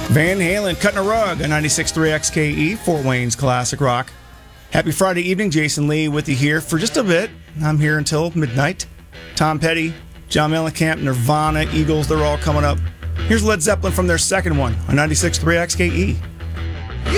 Van Halen, Cutting a Rug on 96.3 XKE, Fort Wayne's Classic Rock. Happy Friday evening, Jason Lee with you here for just a bit. I'm here until midnight. Tom Petty, John Mellencamp, Nirvana, Eagles, they're all coming up. Here's Led Zeppelin from their second one on 96.3 XKE.